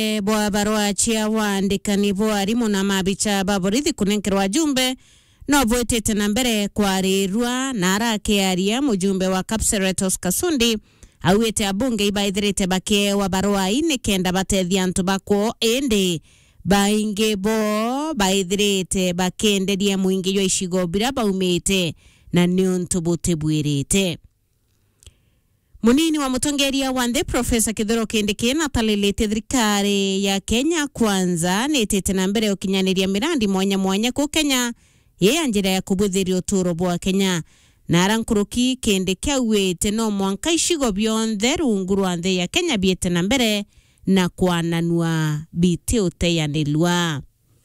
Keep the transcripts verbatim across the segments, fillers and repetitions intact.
bwa barua chia waandikani bo arimu na mabicha baborithi kunenkerwa jumbe no bwetete na mbere kwa rirwa na arake aria mujumbe wa Kapseret Kasundi awete abunge ibaithirite bake wa barua ine kenda batethia antu bako ende bainge bo baithirite bakenderia muingi yo ishigo bira baumete na niuntu butebwirite. Munini wa mutongeria wande Profesa Kithuro Kindiki na talilete thirikari ya Kenya Kwanza netete na mbere ukinyaniria mirandi mwanya mwanya ku Kenya ye njira ya kubuthiria uturo bwa Kenya na arankuruki Kindiki awete no mwanka ishigo byonthe rungu rwa nthe ya Kenya biete na mbere na kwananua biti uteyanilwa.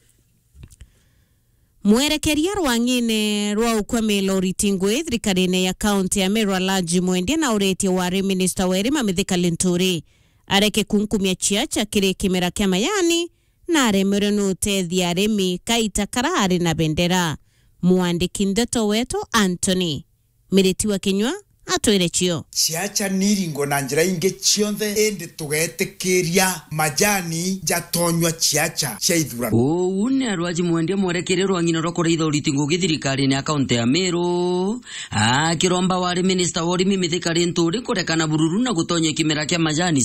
Mwerekeria rwangine rwa ukwamelo ritingwe thirikarine ya kaunti ya Meru Alhaji Mwende na ureti wari Minister wa Irima Mithika Linturi areke kunkumia chiacha kiri kimera kia mayani na aremere nutethia aremi kaita karari na bendera. Muandiki ndeto wetu Anthony Miriti wa Kinywa atwire chio chiacha niringo na njira inge chionthe ende tugetekeria majani jatonywa chiacha cia ithurano. O une Alhaji Mwende mwerekere rwangine rokore ithoritingo githirikari ni akaunti ya Meru a kiromba wari Minister wa Urimi Mithika Linturi kurekana bururu na gutonya kimera kia majani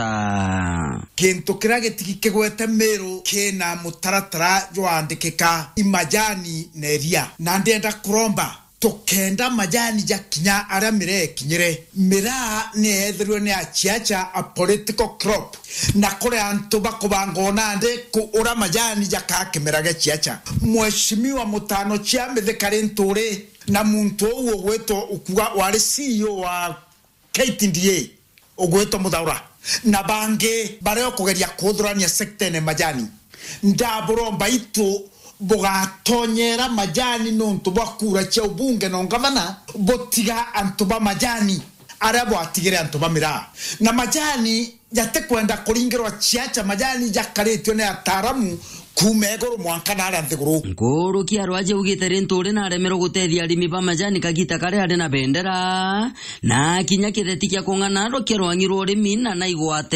siasa. Kintu kira gitiki kigwete Meru kina mutaratara jwandikika imajani neria na ndenda kuromba tokenda majani ja kinya ara mire kinyire mira ne ethirwe ne achiacha a political crop na kore antu bakubangona nde ku ura majani ja ka kimerage chiacha. Mheshimiwa mutano chia Mithika Linturi na muntu uwo gweto ukuga wari C E O wa K T D A ogweto Muthaura na bange bare kugeria kuthurania sector ne majani ndaburomba itu bogatonyera majani nontu bakura cha ubunge no ngavana botiga antuba majani arabo atigire antuba mira na majani yate kwenda kuringirwa chiacha majani jakaretyo ne ataramu kumegoro mwanka na ara nthiguru ngoro kia Alhaji ugite Linturi na aremero gutethia arimi ba majani kagita kare ari na bendera na kinya kireti kia kungana ro kirwangirwo urimi na na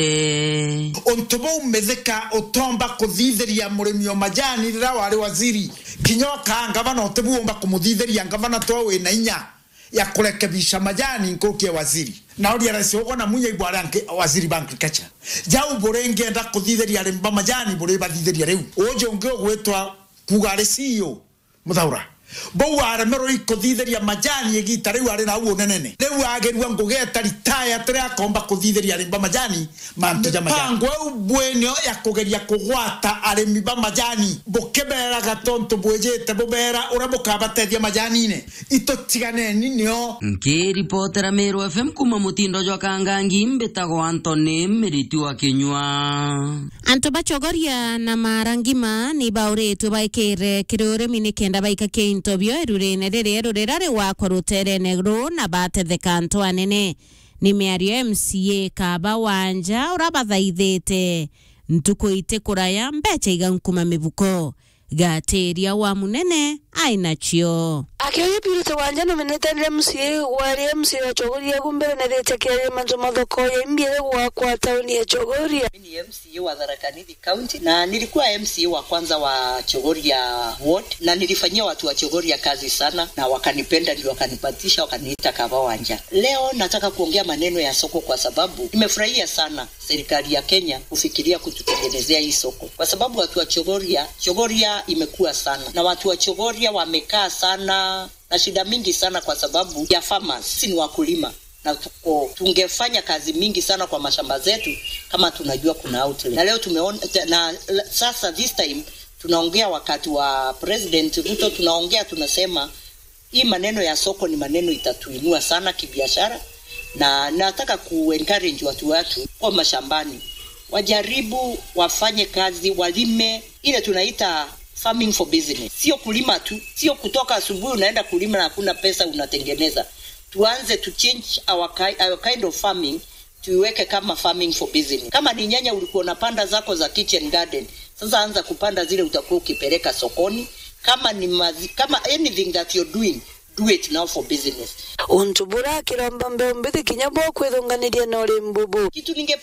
igwate ontuba umetheka utomba kuthithiria murimi wa majani rira wari waziri kinyoka ngavana otebuomba kumuthitheria ngavana twawe na inya ya kurekebisha majani nkokie waziri na odi arasi ogona munya ibwara waziri ba agriculture jau borenge nda kuthithiria rimba majani bore bathithiria riu oje unge ogwetwa kugare C E O Muthaura bo wara mero ikuthithiria majani egita riu ari na uo nenene riu agerwa ngugeta retire tira komba kuthithiria rimba majani mantu ja majani pango ubwenyo ya kugeria kugwata arimi ba majani bokebera gatonto bwejete bobera uraboka batethia majani ne itotigane ninio nke reporter Meru F M kuma mutindo jwa kangangi mbetago Anthony Miriti wa Kinywa. Anto bachogoria na marangima ni bauretu baikere kirore minikenda baika intobio erurene rere rurerare wa kwarutere negro na bathe kanto anene ni meario M C A Kaba Wanja urabathaithete ntuko ite kuraya mbeche igankuma mibuko gateria wa munene aina chio akiyo Purity Wanja nominate M C A wari M C A Chogoria gumbere na rete kere manzo mathoko ya imbire wa kwa tauni ya Chogoria. Mimi ni M C A wa Tharaka Nithi County na nilikuwa M C A wa kwanza wa Chogoria ward na nilifanyia watu wa Chogoria kazi sana na wakanipenda ndio wakanipatisha wakaniita Kaba Wanja. Leo nataka kuongea maneno ya soko kwa sababu nimefurahia sana serikali ya Kenya kufikiria kututengenezea hii soko kwa sababu watu wa Chogoria Chogoria imekuwa sana na watu wa Chogoria wamekaa sana na shida mingi sana kwa sababu ya farmers. Sisi ni wakulima na tuko, tungefanya kazi mingi sana kwa mashamba zetu kama tunajua kuna outlet. Na leo tumeona na sasa this time tunaongea wakati wa President Ruto tunaongea tunasema hii maneno ya soko ni maneno itatuinua sana kibiashara na nataka ku-encourage watu watu kwa mashambani wajaribu wafanye kazi walime ile tunaita farming for business. Sio kulima tu, sio kutoka asubuhi unaenda kulima na hakuna pesa unatengeneza. Tuanze to change our, our kind of farming tuiweke kama farming for business. Kama ni nyanya ulikuwa unapanda zako za kitchen garden, sasa anza kupanda zile utakuwa ukipeleka sokoni. Kama ni mazi, kama anything that you're doing, do it now for business. Untubura kiramba mbembe kinyabo kwethonganiria no rimbubu. Kitu ninge